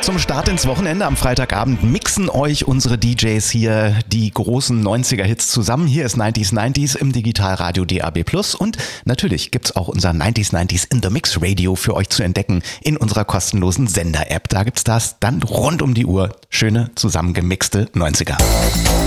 Zum Start ins Wochenende am Freitagabend mixen euch unsere DJs hier die großen 90er-Hits zusammen. Hier ist 90s im Digitalradio DAB+. Und natürlich gibt's auch unser 90s in the Mix Radio für euch zu entdecken in unserer kostenlosen Sender-App. Da gibt's das dann rund um die Uhr. Schöne, zusammengemixte 90er.